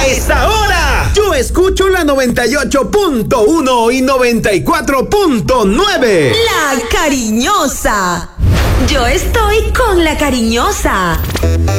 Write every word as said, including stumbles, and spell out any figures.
A esta hora, yo escucho la noventa y ocho punto uno y noventa y cuatro punto nueve. La Cariñosa. Yo estoy con La Cariñosa.